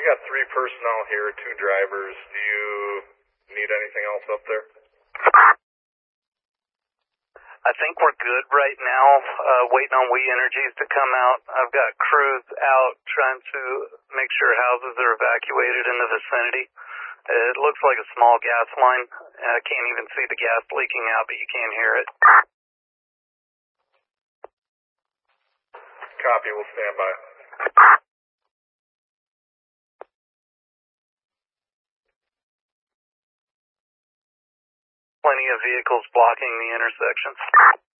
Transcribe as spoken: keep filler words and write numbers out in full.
got three personnel here, two drivers. Do you need anything else up there? I think we're good right now, uh, waiting on We Energies to come out. I've got crews out trying to make sure houses are evacuated in the vicinity. It looks like a small gas line. I can't even see the gas leaking out, but you can hear it. Copy, we'll stand by. Plenty of vehicles blocking the intersections.